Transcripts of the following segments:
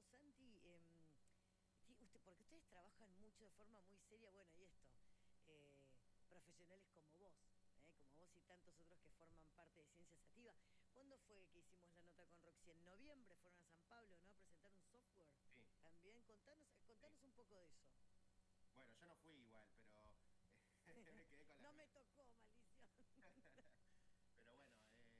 Santi, porque ustedes trabajan mucho de forma muy seria, bueno, y esto, profesionales como vos y tantos otros que forman parte de Ciencia Sativa. ¿Cuándo fue que hicimos la nota con Roxy? En noviembre fueron a San Pablo, ¿no? A presentar un software. Sí, También, sí. contanos un poco de eso. Bueno, yo no fui igual, pero me quedé con las No me ganas. tocó, maldición. Pero bueno,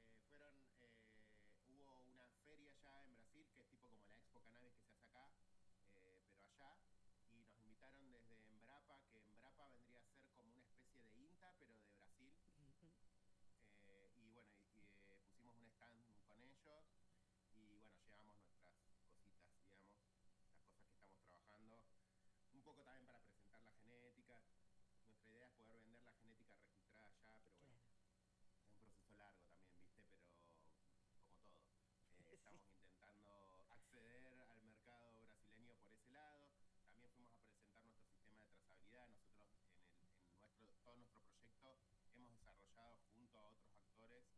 hubo una feria allá en Brasil, que es tipo como la Expo Cannabis que se hace acá, pero allá, y nos invitaron desde Embrapa, que Embrapa vendría a ser como una especie de INTA, pero de Brasil. Y bueno, pusimos un stand con ellos y bueno, llevamos nuestras cositas, digamos, las cosas que estamos trabajando, un poco también para presentar la genética. Nuestra idea es poder vender la genética registrada ya, pero bueno, Claro. es un proceso largo también, ¿viste? Pero como todo, Sí. estamos intentando acceder al mercado brasileño por ese lado. También fuimos a presentar nuestro sistema de trazabilidad. Nosotros todo nuestro proyecto hemos desarrollado junto a otros actores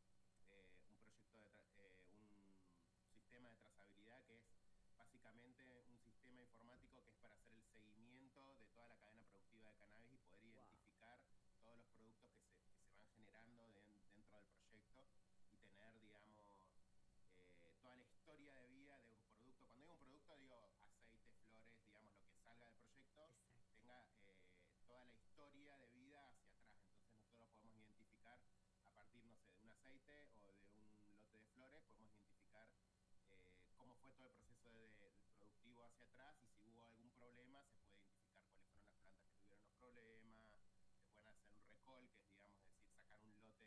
un sistema de trazabilidad que es básicamente un sistema informático que es para hacer el seguimiento de toda la cadena productiva de cannabis y poder Wow. identificar todos los productos que se van generando dentro del proyecto y tener, digamos, toda la historia de vida de un producto. Cuando digo un producto, digo aceite, flores, digamos, lo que salga del proyecto, Exacto. tenga toda la historia de vida hacia atrás. Entonces nosotros podemos identificar a partir, no sé, de un aceite o de un lote de flores, podemos identificar cómo fue todo el proceso productivo hacia atrás y si hubo algún problema, se puede identificar cuáles fueron las plantas que tuvieron los problemas, se pueden hacer un recall, que es, digamos, decir, sacar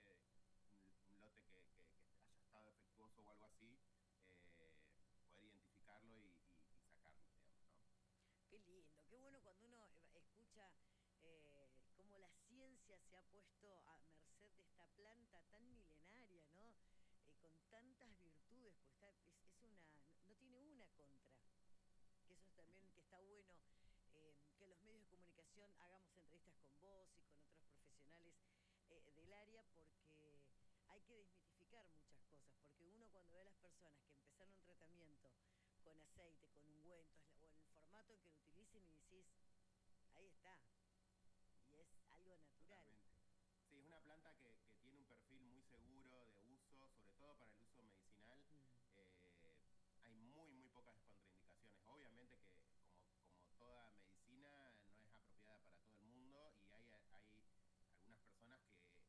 un lote que haya estado defectuoso o algo así, poder identificarlo y sacarlo, digamos, ¿no? Qué lindo, qué bueno cuando uno escucha cómo la ciencia se ha puesto a merced de esta planta tan milenaria, ¿no? Con tantas virtudes, pues es una, no tiene una contra, que eso es también que está bueno, que los medios de comunicación hagamos entrevistas con vos y con otros profesionales del área, porque hay que desmitificar muchas cosas, porque uno cuando ve a las personas que empezaron un tratamiento con aceite, con ungüentos, o en el formato en que lo utilicen y decís, ahí está, y es algo natural. Totalmente. Sí, es una planta que tiene un perfil muy seguro de uso, sobre todo para el uso medicinal. Mm. Eh, Hay muy pocas contraindicaciones. Obviamente que, como toda medicina, no es apropiada para todo el mundo y hay algunas personas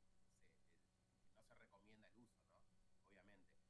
que no se recomienda el uso, ¿no? Obviamente.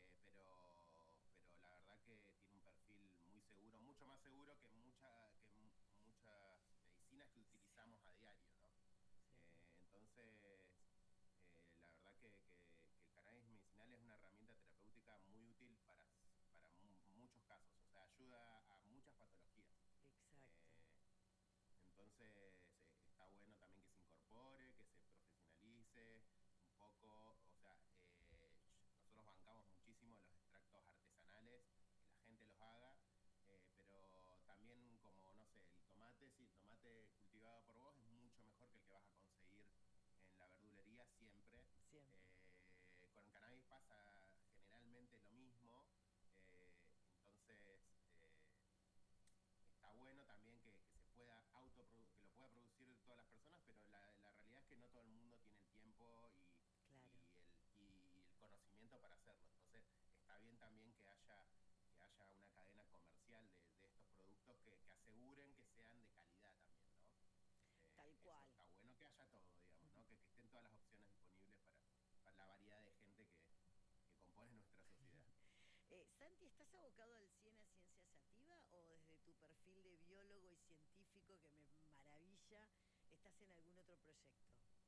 Pero la verdad que tiene un perfil muy seguro, mucho más seguro que muchas medicinas que Sí, utilizamos a diario, ¿no? sí. Entonces, la verdad que el cannabis medicinal es una herramienta terapéutica muy útil para muchos casos, o sea, ayuda a muchas patologías. Exacto. Eh, entonces, está bueno también que se incorpore, que se profesionalice un poco, o sea, nosotros bancamos muchísimo los extractos artesanales, que la gente los haga, pero también como, no sé, el tomate, sí, el tomate cultivado por vos es mucho mejor que el que vas a conseguir en la verdulería siempre. Siempre. Con el cannabis pasa generalmente lo mismo, entonces está bueno también que se pueda que lo pueda producir todas las personas, pero la realidad es que no todo el mundo tiene el tiempo Claro. y el conocimiento para hacerlo. Entonces, está bien también que haya una cadena comercial de estos productos que aseguren que sean de calidad también, ¿no? Tal Eso cual. está bueno, que haya todo, digamos, ¿no? Que estén todas las opciones disponibles para la variedad de gente que compone nuestra sociedad. Santi, ¿estás abocado al 100 a ciencia sativa o desde tu perfil de biólogo y científico que me maravilla, estás en algún otro proyecto?